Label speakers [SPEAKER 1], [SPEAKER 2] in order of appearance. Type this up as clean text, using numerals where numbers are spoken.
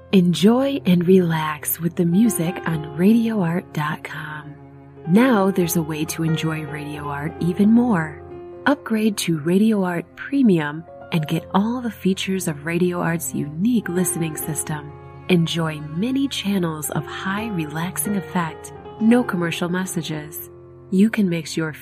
[SPEAKER 1] Enjoy and relax with the music on RadioArt.com. Now there's a way to enjoy Radio Art even more. Upgrade to Radio Art Premium and get all the features of Radio Art's unique listening system. Enjoy many channels of high relaxing effect, no commercial messages. You can mix your